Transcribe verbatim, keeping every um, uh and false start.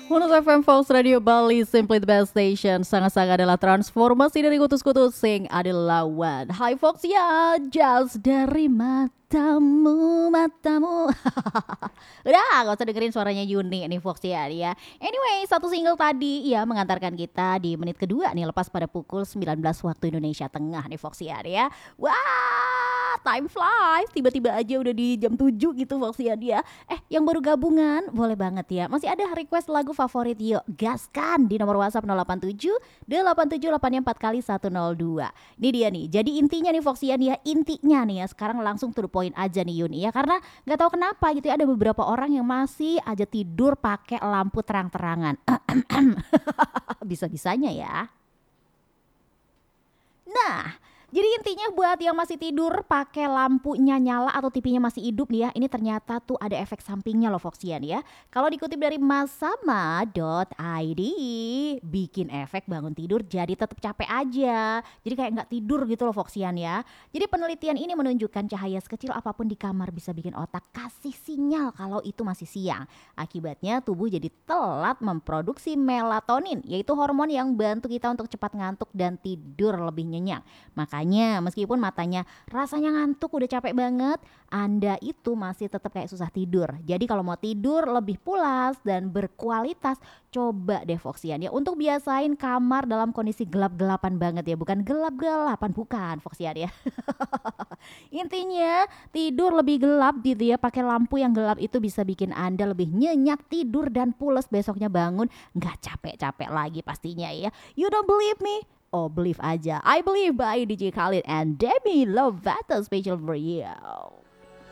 Monos F M Fox Radio Bali, simply the best station. Sangat-sangat adalah transformasi dari kutus-kutus sing adalah lawan. Hai Fox ya, jazz dari matamu, matamu. Udah, gak usah dengerin suaranya Yuni nih Fox ya, ya. Anyway, satu single tadi ya mengantarkan kita di menit kedua nih lepas pada pukul sembilan belas waktu Indonesia Tengah nih Fox ya, ya. Wah, time flies. Tiba-tiba aja udah di jam tujuh gitu Fox ya dia. Eh, yang baru gabungan boleh banget ya. Masih ada request lagu favorit, yuk gaskan di nomor WhatsApp nol delapan tujuh delapan tujuh delapan empat kali satu nol dua. Ini dia nih. Jadi intinya nih Foxian ya, intinya nih ya. Sekarang langsung to the point aja nih Yuni ya, karena nggak tahu kenapa gitu ya, ada beberapa orang yang masih aja tidur pakai lampu terang-terangan. Bisa-bisanya ya. Nah, jadi intinya buat yang masih tidur pakai lampunya nyala atau T V-nya masih hidup nih ya, ini ternyata tuh ada efek sampingnya loh Foxian ya. Kalau dikutip dari masama dot i d, bikin efek bangun tidur jadi tetap capek aja. Jadi kayak nggak tidur gitu loh Foxian ya. Jadi penelitian ini menunjukkan cahaya sekecil apapun di kamar bisa bikin otak kasih sinyal kalau itu masih siang. Akibatnya tubuh jadi telat memproduksi melatonin, yaitu hormon yang bantu kita untuk cepat ngantuk dan tidur lebih nyenyak. Makanya meskipun matanya rasanya ngantuk udah capek banget, Anda itu masih tetap kayak susah tidur. Jadi kalau mau tidur lebih pulas dan berkualitas, coba deh Foxian ya untuk biasain kamar dalam kondisi gelap-gelapan banget ya, bukan gelap-gelapan, bukan Foxian ya. Intinya tidur lebih gelap gitu ya, pakai lampu yang gelap itu bisa bikin Anda lebih nyenyak tidur dan pules besoknya bangun nggak capek-capek lagi pastinya ya. You don't believe me? Oh, believe aja. I Believe by D J Khalid and Demi Lovato special for you.